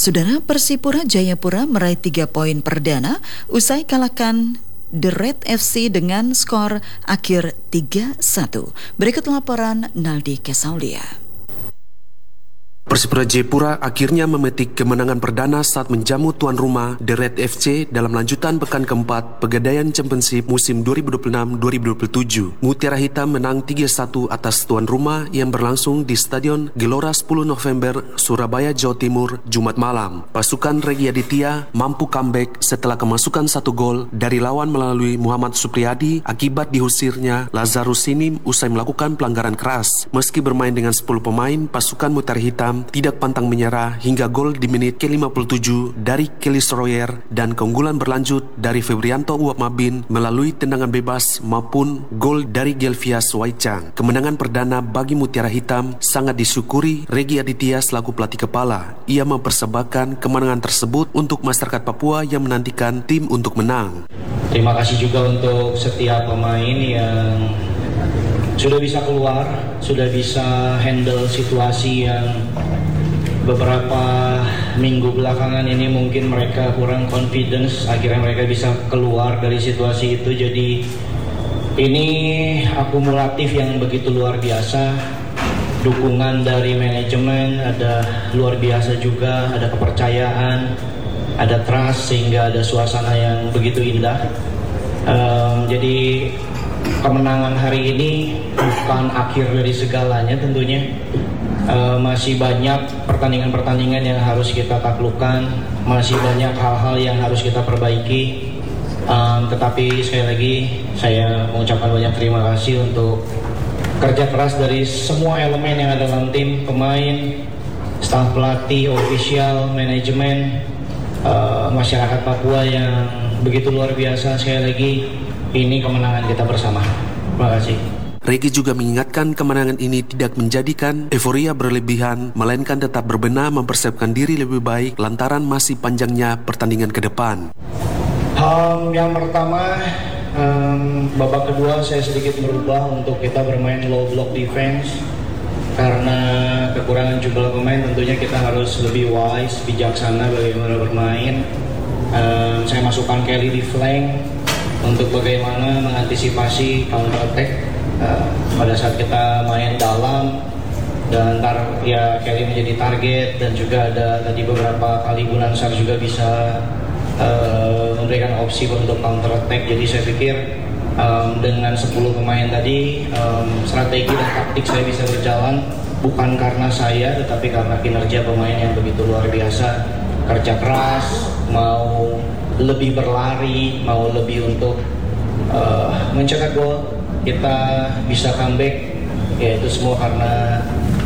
Saudara, Persipura Jayapura meraih 3 poin perdana usai kalahkan The Red FC dengan skor akhir 3-1. Berikut laporan Naldi Kesaulia. Persipura Jayapura akhirnya memetik kemenangan perdana saat menjamu tuan rumah The Red FC dalam lanjutan pekan keempat Pegadaian Championship musim 2026-2027. Mutiara Hitam menang 3-1 atas tuan rumah yang berlangsung di Stadion Gelora 10 November, Surabaya, Jawa Timur, Jumat malam. Pasukan Regi Aditya mampu comeback setelah kemasukan 1 gol dari lawan melalui Muhammad Supriyadi akibat dihusirnya Lazarus Sinim usai melakukan pelanggaran keras. Meski bermain dengan 10 pemain, pasukan Mutiara Hitam tidak pantang menyerah hingga gol di menit ke-57 dari Kelly Stroyer dan keunggulan berlanjut dari Febrianto Uwap Mabin melalui tendangan bebas maupun gol dari Gelvias Waicang. Kemenangan perdana bagi Mutiara Hitam sangat disyukuri Regi Aditya selaku pelatih kepala. Ia mempersembahkan kemenangan tersebut untuk masyarakat Papua yang menantikan tim untuk menang. Terima kasih juga untuk setiap pemain yang sudah bisa keluar, sudah bisa handle situasi yang beberapa minggu belakangan ini mungkin mereka kurang confidence, akhirnya mereka bisa keluar dari situasi itu. Jadi ini akumulatif yang begitu luar biasa. Dukungan dari manajemen ada luar biasa juga, ada kepercayaan, ada trust, sehingga ada suasana yang begitu indah. Jadi kemenangan hari ini bukan akhir dari segalanya tentunya. Masih banyak pertandingan-pertandingan yang harus kita taklukkan, masih banyak hal-hal yang harus kita perbaiki. Tetapi sekali lagi saya mengucapkan banyak terima kasih untuk kerja keras dari semua elemen yang ada dalam tim, pemain, staf pelatih, official, manajemen, masyarakat Papua yang begitu luar biasa. Sekali lagi, ini kemenangan kita bersama. Terima kasih. Regi juga mengingatkan kemenangan ini tidak menjadikan euforia berlebihan, melainkan tetap berbenah mempersiapkan diri lebih baik lantaran masih panjangnya pertandingan ke depan. Yang pertama, babak kedua saya sedikit merubah untuk kita bermain low block defense. Karena kekurangan jumlah pemain, tentunya kita harus lebih wise, bijaksana bagaimana bermain. Saya masukkan Kelly di flank untuk bagaimana mengantisipasi counter attack pada saat kita main dalam, dan ya Kelly menjadi target, dan juga ada tadi beberapa kali Gunansar juga bisa memberikan opsi untuk counter attack. Jadi saya pikir dengan 10 pemain tadi strategi dan taktik saya bisa berjalan bukan karena saya, tetapi karena kinerja pemain yang begitu luar biasa, kerja keras, mau lebih berlari, mau lebih untuk mencetak gol. Kita bisa comeback, yaitu semua karena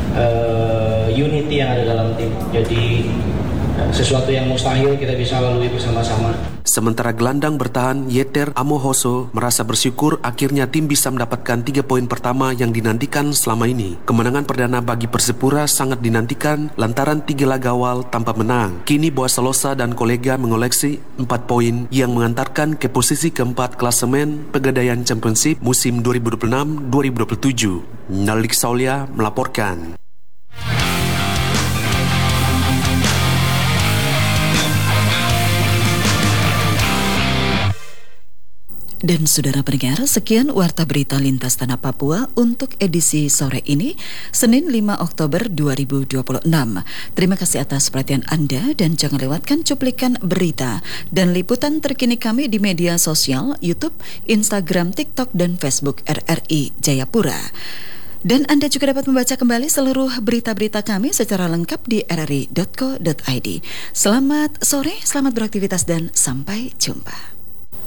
unity yang ada dalam tim. Jadi sesuatu yang mustahil kita bisa lalui bersama-sama. Sementara gelandang bertahan Yeter Amohoso merasa bersyukur akhirnya tim bisa mendapatkan 3 poin pertama yang dinantikan selama ini. Kemenangan perdana bagi Persipura sangat dinantikan lantaran 3 laga awal tanpa menang. Kini Boas Salosa dan kolega mengoleksi 4 poin yang mengantarkan ke posisi keempat klasemen Pegadaian Championship musim 2026-2027. Naldi Kesaulia melaporkan. Dan saudara pendengar, sekian Warta Berita Lintas Tanah Papua untuk edisi sore ini, Senin 5 Oktober 2026. Terima kasih atas perhatian Anda dan jangan lewatkan cuplikan berita dan liputan terkini kami di media sosial, YouTube, Instagram, TikTok, dan Facebook RRI Jayapura. Dan Anda juga dapat membaca kembali seluruh berita-berita kami secara lengkap di rri.co.id. Selamat sore, selamat beraktivitas dan sampai jumpa.